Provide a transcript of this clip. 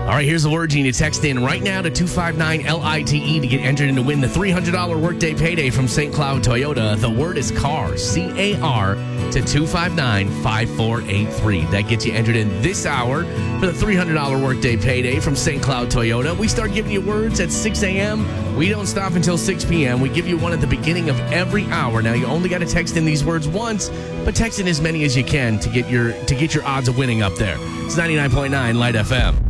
All right, here's the word you need to text in right now to 259-LITE to get entered in to win the $300 workday payday from St. Cloud Toyota. The word is CAR, C-A-R, to 259-5483. That gets you entered in this hour for the $300 workday payday from St. Cloud Toyota. We start giving you words at 6 a.m. We don't stop until 6 p.m. We give you one at the beginning of every hour. Now, you only got to text in these words once, but text in as many as you can to get your odds of winning up there. It's 99.9 Light FM.